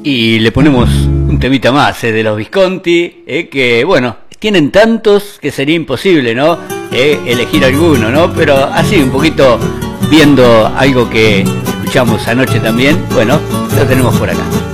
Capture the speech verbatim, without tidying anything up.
Y le ponemos un temita más, eh, de los Visconti, eh, que bueno, tienen tantos que sería imposible, ¿no? Eh, elegir alguno, ¿no? Pero así, un poquito viendo algo que escuchamos anoche también, bueno, lo tenemos por acá.